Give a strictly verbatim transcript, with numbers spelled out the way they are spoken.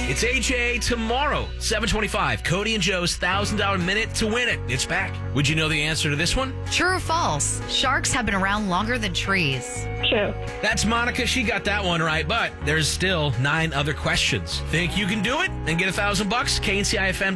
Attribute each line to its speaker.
Speaker 1: It's A J tomorrow, seven twenty-five. Cody and Joe's one thousand dollars minute to win it. It's back. Would you know the answer to this one?
Speaker 2: True or false? Sharks have been around longer than trees.
Speaker 3: True.
Speaker 1: That's Monica. She got that one right, but there's still nine other questions. Think you can do it and get a thousand bucks? K N C I F M